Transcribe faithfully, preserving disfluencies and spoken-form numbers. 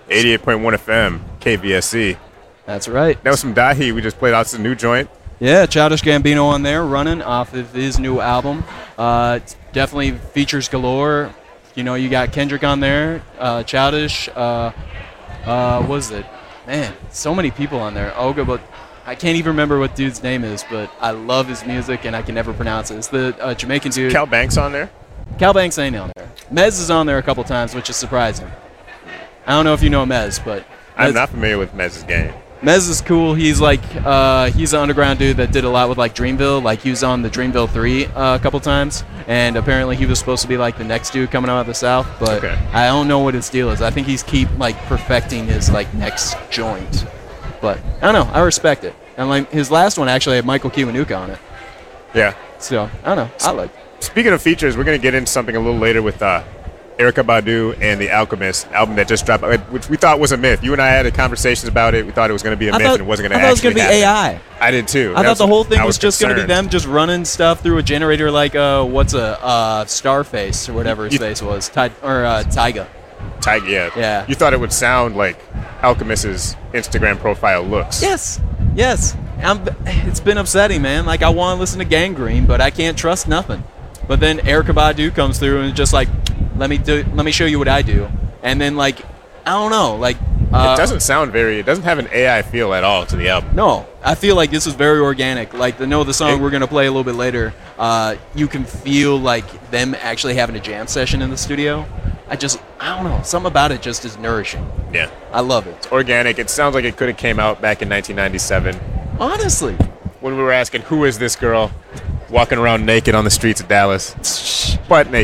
eighty-eight point one F M, K V S C. That's right. That was some Dahi. We just played out some new joint. Yeah, Childish Gambino on there, running off of his new album. Uh, it's definitely features galore. You know, you got Kendrick on there, uh, Childish. Uh, uh, what is it? Man, so many people on there. Oga, but I can't even remember what dude's name is, but I love his music and I can never pronounce it. It's the uh, Jamaican dude. Cal Banks on there? Cal Banks ain't on there. Mez is on there a couple times, which is surprising. I don't know if you know Mez, but Mez, I'm not familiar with Mez's game. Mez is cool. He's like uh, he's an underground dude that did a lot with like Dreamville. Like he was on the Dreamville three uh, a couple times, and apparently he was supposed to be like the next dude coming out of the South. But okay. I don't know what his deal is. I think he's keep like perfecting his like next joint. But I don't know. I respect it. And like his last one actually had Michael Kiwanuka on it. Yeah. So I don't know. I like. Speaking of features, we're gonna get into something a little later with uh, Erykah Badu and The Alchemist album that just dropped, which we thought was a myth. You and I had conversations about it. We thought it was going to be a I myth thought, and it wasn't going I to thought actually it was going to be happen. A I. I did too. I That thought the whole thing I was, was just going to be concerned. them just running stuff through a generator like uh, what's a uh, Starface or whatever his You- face was, Ty- or uh, Tyga. Tyga, yeah. Yeah. You thought it would sound like Alchemist's Instagram profile looks. Yes, yes. I'm, it's been upsetting, man. Like I want to listen to Gangrene, but I can't trust nothing. But then Erykah Badu comes through and is just like, let me do, let me show you what I do. And then like, I don't know, like. Uh, It doesn't sound very, it doesn't have an A I feel at all to the album. No, I feel like this is very organic. Like the know the song It- we're gonna play a little bit later. Uh, you can feel like them actually having a jam session in the studio. I just, I don't know, something about it just is nourishing. Yeah. I love it. It's organic. It sounds like it could have came out back in nineteen ninety-seven Honestly. when we were asking, who is this girl walking around naked on the streets of Dallas? Butt naked.